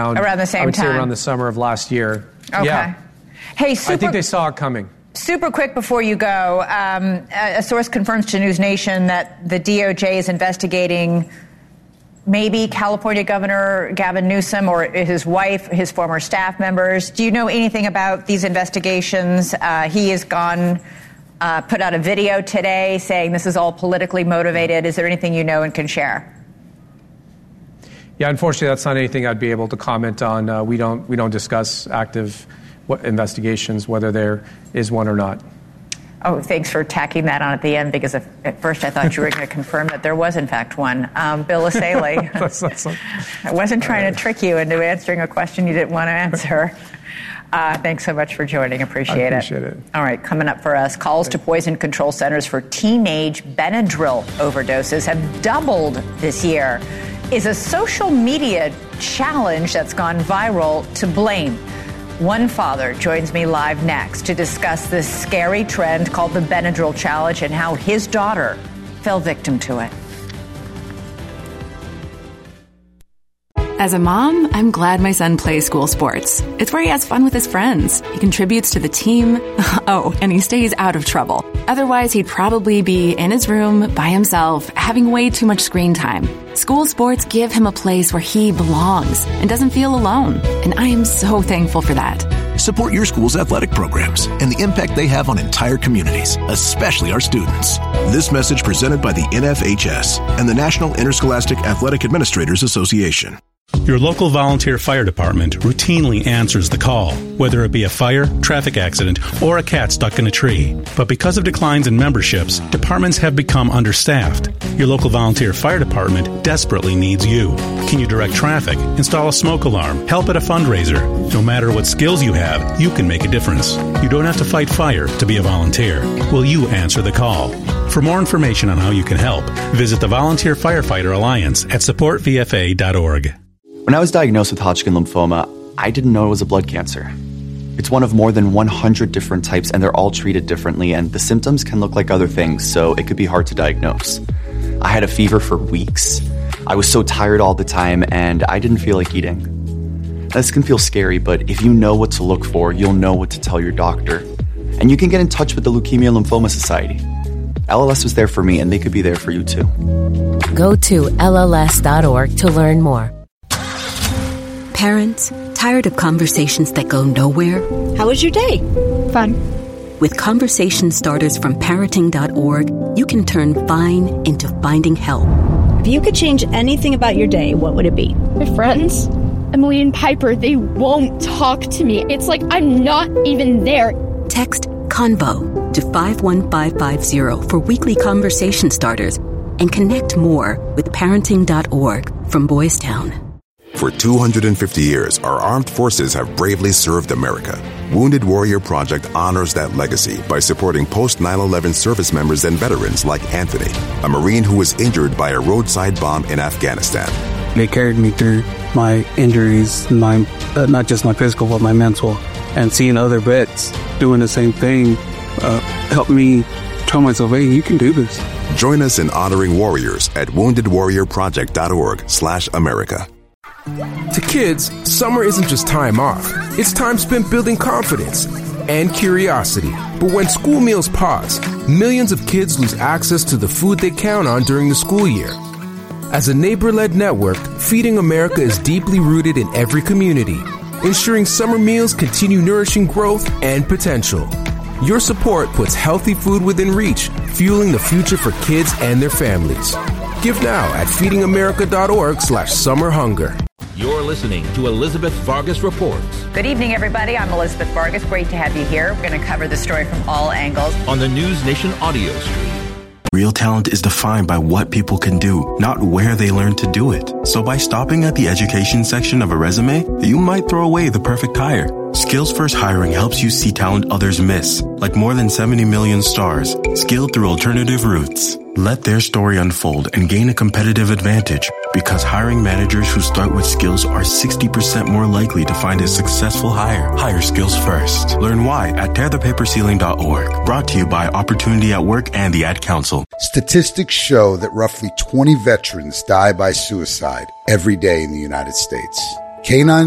around the same I would time. say around the summer of last year. Okay. Yeah. Hey, I think they saw it coming. Super quick before you go, a source confirms to News Nation that the DOJ is investigating maybe California Governor Gavin Newsom or his wife, his former staff members. Do you know anything about these investigations? He has gone, put out a video today saying this is all politically motivated. Is there anything you know and can share? Yeah, unfortunately, that's not anything I'd be able to comment on. We don't discuss active investigations, whether there is one or not. Oh, thanks for tacking that on at the end, because at first I thought you were going to confirm that there was, in fact, one. Bill Essayli, I wasn't trying to trick you into answering a question you didn't want to answer. Thanks so much for joining. Appreciate it. All right, coming up for us, calls to poison control centers for teenage Benadryl overdoses have doubled this year. Is a social media challenge that's gone viral to blame? One father joins me live next to discuss this scary trend called the Benadryl challenge and how his daughter fell victim to it. As a mom, I'm glad my son plays school sports. It's where he has fun with his friends. He contributes to the team. Oh, and he stays out of trouble. Otherwise, he'd probably be in his room by himself, having way too much screen time. School sports give him a place where he belongs and doesn't feel alone. And I am so thankful for that. Support your school's athletic programs and the impact they have on entire communities, especially our students. This message presented by the NFHS and the National Interscholastic Athletic Administrators Association. Your local volunteer fire department routinely answers the call, whether it be a fire, traffic accident, or a cat stuck in a tree. But because of declines in memberships, departments have become understaffed. Your local volunteer fire department desperately needs you. Can you direct traffic, install a smoke alarm, help at a fundraiser? No matter what skills you have, you can make a difference. You don't have to fight fire to be a volunteer. Will you answer the call? For more information on how you can help, visit the Volunteer Firefighter Alliance at supportvfa.org. When I was diagnosed with Hodgkin lymphoma, I didn't know it was a blood cancer. It's one of more than 100 different types, and they're all treated differently, and the symptoms can look like other things, so it could be hard to diagnose. I had a fever for weeks. I was so tired all the time, and I didn't feel like eating. This can feel scary, but if you know what to look for, you'll know what to tell your doctor. And you can get in touch with the Leukemia Lymphoma Society. LLS was there for me, and they could be there for you too. Go to LLS.org to learn more. Parents, tired of conversations that go nowhere? How was your day? Fun. With conversation starters from parenting.org, you can turn fine into finding help. If you could change anything about your day, what would it be? My friends, Emily and Piper, they won't talk to me. It's like I'm not even there. Text CONVO to 51550 for weekly conversation starters and connect more with parenting.org from Boys Town. For 250 years, our armed forces have bravely served America. Wounded Warrior Project honors that legacy by supporting post-9/11 service members and veterans like Anthony, a Marine who was injured by a roadside bomb in Afghanistan. They carried me through my injuries, not just my physical, but my mental. And seeing other vets doing the same thing helped me tell myself, hey, you can do this. Join us in honoring warriors at woundedwarriorproject.org/America. To kids, summer isn't just time off. It's time spent building confidence and curiosity. But when school meals pause, millions of kids lose access to the food they count on during the school year. As a neighbor-led network, Feeding America is deeply rooted in every community, ensuring summer meals continue nourishing growth and potential. Your support puts healthy food within reach, fueling the future for kids and their families. Give now at feedingamerica.org/summerhunger. You're listening to Elizabeth Vargas Reports. Good evening, everybody. I'm Elizabeth Vargas. Great to have you here. We're going to cover the story from all angles on the News Nation audio stream. Real talent is defined by what people can do, not where they learn to do it. So by stopping at the education section of a resume, you might throw away the perfect hire. Skills First Hiring helps you see talent others miss, like more than 70 million stars, skilled through alternative routes. Let their story unfold and gain a competitive advantage, because hiring managers who start with skills are 60% more likely to find a successful hire. Hire skills first. Learn why at tearthepaperceiling.org. Brought to you by Opportunity at Work and the Ad Council. Statistics show that roughly 20 veterans die by suicide every day in the United States. K9